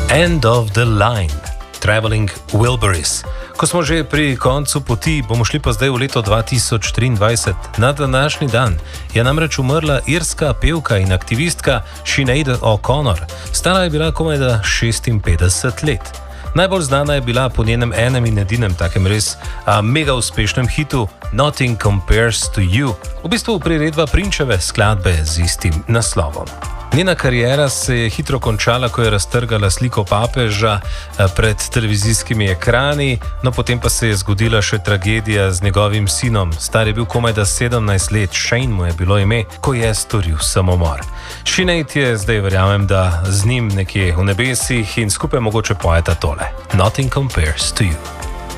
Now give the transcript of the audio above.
End of the Line, Traveling Wilburys. Ko smo že pri koncu poti, bomo šli pa zdaj v leto 2023. Na današnji dan je namreč umrla irska pevka in aktivistka Sinead O'Connor. Stara je bila komaj 56 let. Najbolj znana je bila po njenem enem in edinem takem res mega uspešnem hitu Nothing Compares to You, v bistvu priredba Prinčeve skladbe z istim naslovom. Njena kariera se je hitro končala, ko je raztrgala sliko papeža pred televizijskimi ekrani, no potem pa se je zgodila še tragedija z njegovim sinom. Star je bil komajda 17 let, Shane mu je bilo ime, ko je storil samomor. Sinead je zdaj, verjamem, da z njim nekje v nebesih in skupaj mogoče pojeta tole: Nothing Compares to You.